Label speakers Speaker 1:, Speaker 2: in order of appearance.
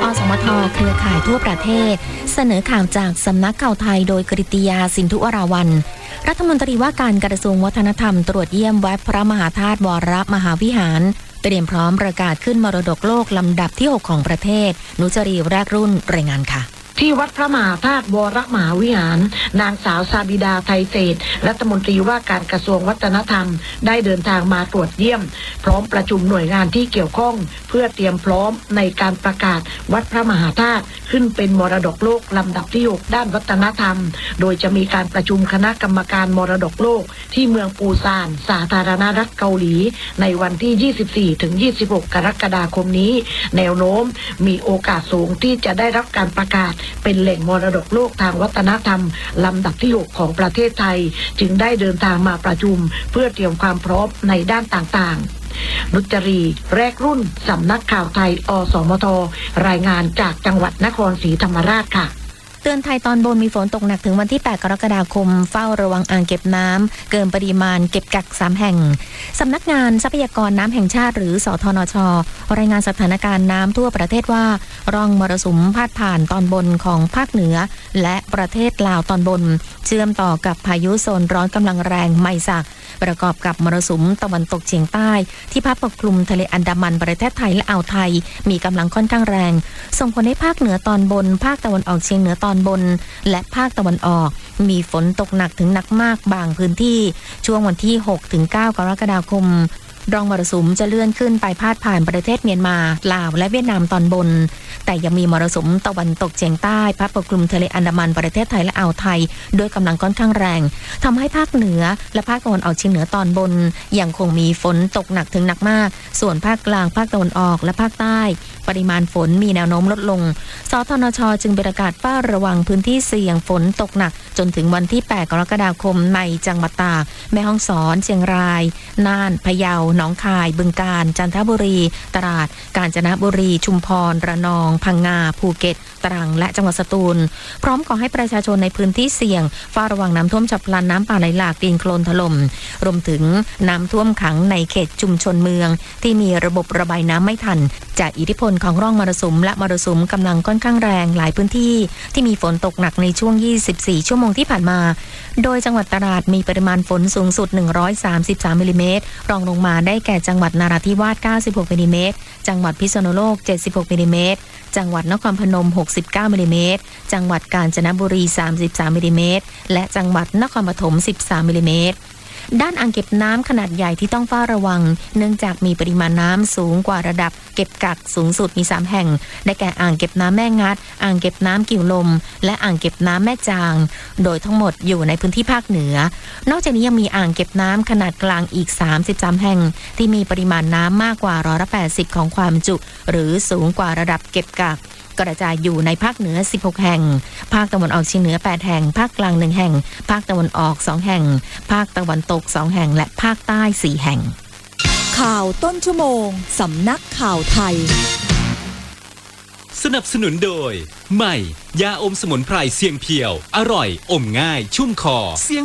Speaker 1: สมทเครือข่ายทั่วประเทศเสนอข่าวจากสำนักข่าวไทยโดยกฤติยาสินธุวราวัลย์รัฐมนตรีว่าการกระทรวงวัฒนธรรมตรวจเยี่ยมวัดพระมหาธาตุวรมหาวิหารเตรียมพร้อมประกาศขึ้นมรดกโลกลำดับที่ 6 ของประเทศนุจรีแรกรุ่นรายงานค่ะ
Speaker 2: ที่วัดพระมหาธาตุวรมหาวิหารนางสาวซาบิดาไทยเศรษฐ์รัฐมนตรีว่าการกระทรวงวัฒนธรรมได้เดินทางมาตรวจเยี่ยมพร้อมประชุมหน่วยงานที่เกี่ยวข้องเพื่อเตรียมพร้อมในการประกาศวัดพระมหาธาตุขึ้นเป็นมรดกโลกลำดับที่ 6 ด้านวัฒนธรรมโดยจะมีการประชุมคณะกรรมการมรดกโลกที่เมืองปูซานสาธารณรัฐเกาหลีในวันที่ 24-26 กรกฎาคมนี้แนวโน้มมีโอกาสสูงที่จะได้รับการประกาศเป็นแหล่งมรดกโลกทางวัฒนธรรมลำดับที่ 6 ของประเทศไทยจึงได้เดินทางมาประชุมเพื่อเตรียมความพร้อมในด้านต่างๆนุจรีแรกรุ่นสำนักข่าวไทยอสมทรายงานจากจังหวัดนครศรีธรรมราชค่ะ
Speaker 1: เตือนไทยตอนบนมีฝนตกหนักถึงวันที่ 8 กรกฎาคมเฝ้าระวังอ่างเก็บน้ำเกินปริมาณเก็บกัก3 แห่งสำนักงานทรัพยากรน้ำแห่งชาติหรือสทนช.รายงานสถานการณ์น้ำทั่วประเทศว่าร่องมรสุมพาดผ่านตอนบนของภาคเหนือและประเทศลาวตอนบนเชื่อมต่อกับพายุโซนร้อนกำลังแรงไมซักประกอบกับมรสุมตะวันตกเฉียงใต้ที่พัดปกคลุมทะเลอันดามันประเทศไทยและอ่าวไทยมีกำลังค่อนข้างแรงส่งผลให้ภาคเหนือตอนบนภาคตะวันออกเฉียงเหนือตอนบนและภาคตะวันออกมีฝนตกหนักถึงหนักมากบางพื้นที่ช่วงวันที่ 6-9 กรกฎาคมร่องมรสุมจะเลื่อนขึ้นไปพาดผ่านประเทศเมียนมาลาวและเวียดนามตอนบนแต่ยังมีมรสุมตะวันตกเฉียงใต้พัดปกคลุมทะเลอันดามันประเทศไทยและอ่าวไทยด้วยกำลังค่อนข้างแรงทำให้ภาคเหนือและภาคตะวันออกเฉียงเหนือตอนบนยังคงมีฝนตกหนักถึงหนักมากส่วนภาคกลางภาคตะวันออกและภาคใต้ปริมาณฝนมีแนวโน้มลดลงสทนช.จึงประกาศเฝ้าระวังพื้นที่เสี่ยงฝนตกหนักจนถึงวันที่ 8 กรกฎาคมในจังหวัดตากแม่ฮ่องสอนเชียงรายน่านพะเยาหนองคายบึงกาฬจันทบุรีตราดกาญจนบุรีชุมพรระนองพังงาภูเก็ตตรังและจังหวัดสตูลพร้อมขอให้ประชาชนในพื้นที่เสี่ยงเฝ้าระวังน้ำท่วมฉับพลันน้ำป่าไหลหลากดินโคลนถล่มรวมถึงน้ำท่วมขังในเขตชุมชนเมืองที่มีระบบระบายน้ำไม่ทันจากอิทธิพลของร่องมรสุมและมรสุมกำลังค่อนข้างแรงหลายพื้นที่ที่มีฝนตกหนักในช่วง24 ชั่วโมงที่ผ่านมาโดยจังหวัดตราดมีปริมาณฝนสูงสุด133มิลลิเมตรรองลงมาได้แก่จังหวัดนราธิวาส96มิลลิเมตรจังหวัดพิษณุโลก76มิลลิเมตรจังหวัดนครพนม69มิลลิเมตรจังหวัดกาญจนบุรี33มิลลิเมตรและจังหวัดนครปฐม13มิลลิเมตรด้านอ่างเก็บน้ำขนาดใหญ่ที่ต้องเฝ้าระวังเนื่องจากมีปริมาณน้ำสูงกว่าระดับเก็บกักสูงสุดมี3แห่งได้แก่อ่างเก็บน้ำแม่งัดอ่างเก็บน้ำกิ่วลมและอ่างเก็บน้ำแม่จางโดยทั้งหมดอยู่ในพื้นที่ภาคเหนือนอกจากนี้ยังมีอ่างเก็บน้ำขนาดกลางอีก33แห่งที่มีปริมาณน้ำมากกว่า80%ของความจุหรือสูงกว่าระดับเก็บกักกระจายอยู่ในภาคเหนือ16แห่งภาคตะวันออกเฉียงเหนือ8แห่งภาคกลาง1แห่งภาคตะวันออก2แห่งภาคตะวันตก2แห่งและภาคใต้4แห่ง
Speaker 3: ข่าวต้นชั่วโมงสำนักข่าวไทย
Speaker 4: สนับสนุนโดยใหม่ยาอมสมุนไพรเสียงเพียวอร่อยอมง่ายชุ่มคอ